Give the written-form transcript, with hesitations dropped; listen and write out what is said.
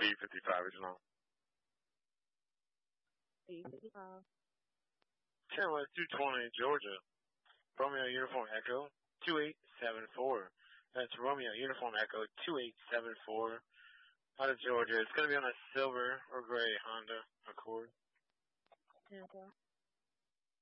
B55 is long. B55. 10 West 220, Georgia. Romeo Uniform Echo 2874. That's Romeo Uniform Echo 2874 out of Georgia. It's going to be on a silver or gray Honda Accord. Okay.